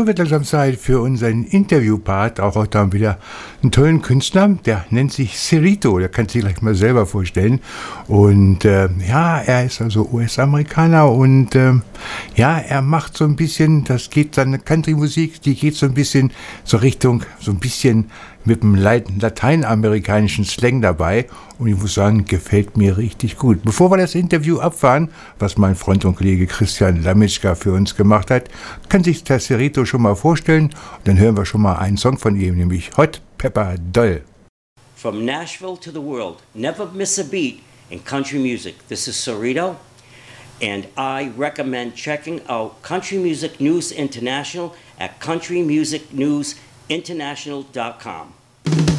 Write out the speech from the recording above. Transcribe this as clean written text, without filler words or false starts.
wird langsam Zeit für unseren Interviewpart. Auch heute haben wir wieder einen tollen Künstler, der nennt sich Cerrito, der kann sich gleich mal selber vorstellen. Und er ist also US-Amerikaner und er macht so ein bisschen, seine Country-Musik, die geht so ein bisschen so Richtung, so ein bisschen mit dem lateinamerikanischen Slang dabei. Und ich muss sagen, gefällt mir richtig gut. Bevor wir das Interview abfahren, was mein Freund und Kollege Christian Lamitschka für uns gemacht hat, kann sich der Cerrito schon mal vorstellen. Und dann hören wir schon mal einen Song von ihm, nämlich Hot Pepper Doll. From Nashville to the world, never miss a beat in country music. This is Cerrito, and I recommend checking out Country Music News International at countrymusicnewsinternational.com.